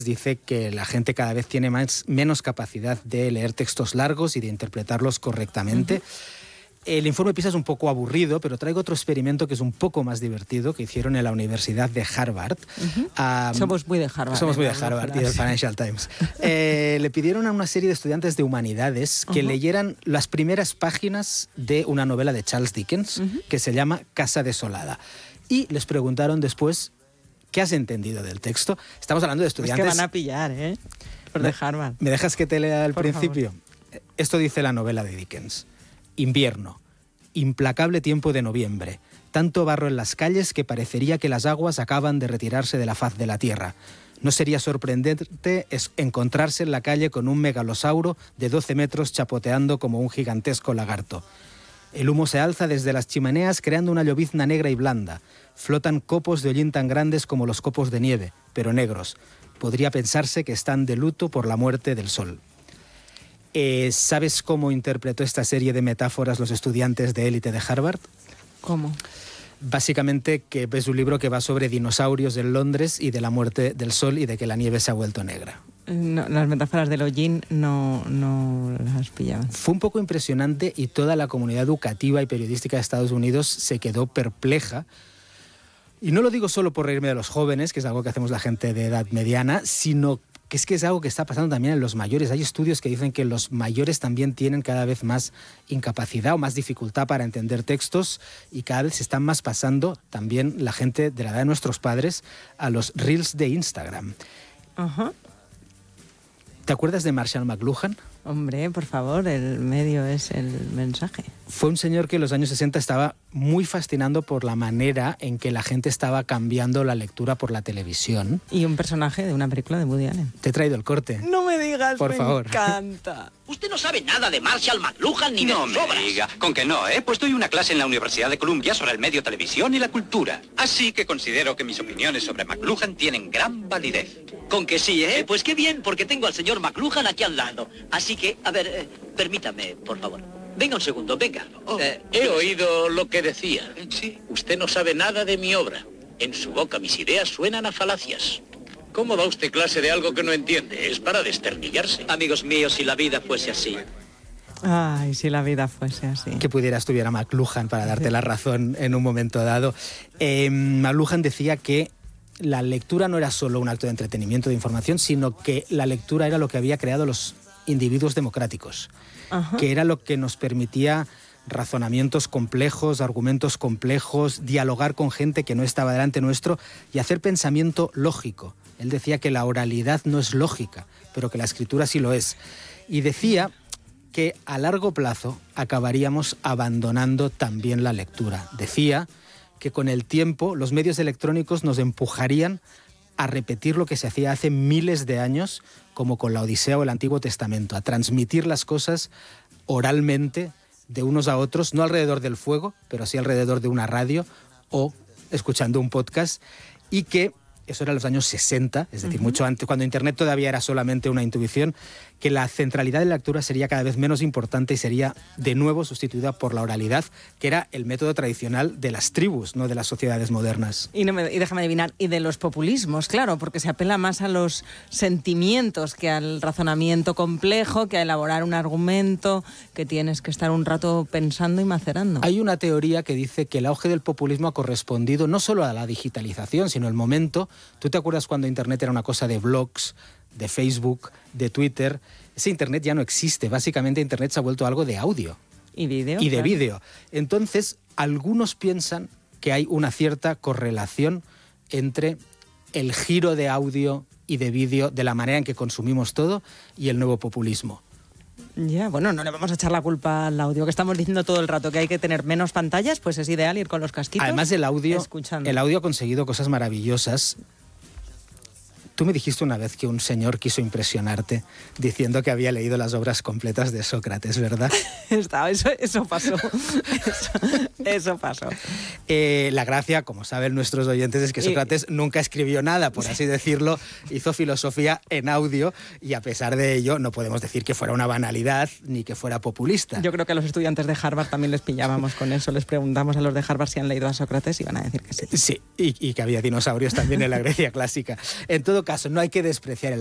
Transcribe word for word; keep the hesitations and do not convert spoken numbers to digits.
dice que la gente cada vez tiene más, menos capacidad de leer textos largos y de interpretarlos correctamente. Uh-huh. El informe PISA es un poco aburrido, pero traigo otro experimento que es un poco más divertido que hicieron en la Universidad de Harvard. Uh-huh. Um, somos muy de Harvard. Somos muy de Harvard y del Financial Times. Eh, le pidieron a una serie de estudiantes de humanidades que uh-huh. leyeran las primeras páginas de una novela de Charles Dickens uh-huh. que se llama Casa Desolada. Y les preguntaron después, ¿qué has entendido del texto? Estamos hablando de estudiantes... Es que van a pillar, ¿eh? Por de Harvard. ¿Me dejas que te lea al Por principio? favor. Esto dice la novela de Dickens. Invierno. Implacable tiempo de noviembre. Tanto barro en las calles que parecería que las aguas acaban de retirarse de la faz de la tierra. No sería sorprendente encontrarse en la calle con un megalosauro de doce metros chapoteando como un gigantesco lagarto. El humo se alza desde las chimeneas creando una llovizna negra y blanda. Flotan copos de hollín tan grandes como los copos de nieve, pero negros. Podría pensarse que están de luto por la muerte del sol. Eh, ¿Sabes cómo interpretó esta serie de metáforas los estudiantes de élite de Harvard? ¿Cómo? Básicamente que ves un libro que va sobre dinosaurios en Londres y de la muerte del sol y de que la nieve se ha vuelto negra. No, las metáforas del hollín no, no las pillaban. Fue un poco impresionante y toda la comunidad educativa y periodística de Estados Unidos se quedó perpleja. Y no lo digo solo por reírme de los jóvenes, que es algo que hacemos la gente de edad mediana, sino que es que es algo que está pasando también en los mayores. Hay estudios que dicen que los mayores también tienen cada vez más incapacidad o más dificultad para entender textos y cada vez se están más pasando también la gente de la edad de nuestros padres a los reels de Instagram. Ajá. ¿Te acuerdas de Marshall McLuhan? Hombre, por favor, el medio es el mensaje. Fue un señor que en los años sesenta estaba muy fascinando por la manera en que la gente estaba cambiando la lectura por la televisión. Y un personaje de una película de Woody Allen. Te he traído el corte. No me digas, por me favor. encanta. Usted no sabe nada de Marshall McLuhan ni de no sus me obras. diga, con que no, ¿eh? Pues doy una clase en la Universidad de Columbia sobre el medio televisión y la cultura. Así que considero que mis opiniones sobre McLuhan tienen gran validez. Con que sí, ¿eh? Pues qué bien, porque tengo al señor McLuhan aquí al lado. Así que, a ver, eh, permítame, por favor. Venga un segundo, venga. Oh, eh, he oído lo que decía. Sí. Usted no sabe nada de mi obra. En su boca mis ideas suenan a falacias. ¿Cómo da usted clase de algo que no entiende? Es para desternillarse. Amigos míos, si la vida fuese así. Ay, si la vida fuese así. Que pudiera estuviera McLuhan para darte sí. la razón en un momento dado. Eh, McLuhan decía que la lectura no era solo un acto de entretenimiento, de información, sino que la lectura era lo que había creado los individuos democráticos. Ajá. Que era lo que nos permitía razonamientos complejos, argumentos complejos, dialogar con gente que no estaba delante nuestro y hacer pensamiento lógico. Él decía que la oralidad no es lógica, pero que la escritura sí lo es. Y decía que a largo plazo acabaríamos abandonando también la lectura. Decía que con el tiempo los medios electrónicos nos empujarían a repetir lo que se hacía hace miles de años, como con la Odisea o el Antiguo Testamento, a transmitir las cosas oralmente de unos a otros, no alrededor del fuego, pero sí alrededor de una radio o escuchando un podcast, y que eso era en los años sesenta, es decir, uh-huh. mucho antes, cuando Internet todavía era solamente una intuición, que la centralidad de la lectura sería cada vez menos importante y sería de nuevo sustituida por la oralidad, que era el método tradicional de las tribus, no de las sociedades modernas. Y, no me, y déjame adivinar, y de los populismos, claro, porque se apela más a los sentimientos que al razonamiento complejo, que a elaborar un argumento que tienes que estar un rato pensando y macerando. Hay una teoría que dice que el auge del populismo ha correspondido no solo a la digitalización, sino el momento. ¿Tú te acuerdas cuando Internet era una cosa de blogs, de Facebook, de Twitter? Ese Internet ya no existe. Básicamente Internet se ha vuelto algo de audio. Y vídeo. Y de claro. vídeo. Entonces, algunos piensan que hay una cierta correlación entre el giro de audio y de vídeo, de la manera en que consumimos todo, y el nuevo populismo. Ya, bueno, no le vamos a echar la culpa al audio, que estamos diciendo todo el rato que hay que tener menos pantallas, pues es ideal ir con los casquitos. Además, el audio, escuchando. el audio ha conseguido cosas maravillosas. Tú me dijiste una vez que un señor quiso impresionarte diciendo que había leído las obras completas de Sócrates, ¿verdad? Está, eso, eso pasó. Eso, eso pasó. Eh, la gracia, como saben nuestros oyentes, es que Sócrates y... nunca escribió nada, por así decirlo. Hizo filosofía en audio y a pesar de ello no podemos decir que fuera una banalidad ni que fuera populista. Yo creo que a los estudiantes de Harvard también les pillábamos con eso. Les preguntamos a los de Harvard si han leído a Sócrates y van a decir que sí. Sí, y, y que había dinosaurios también en la Grecia clásica. En todo caso, caso, no hay que despreciar el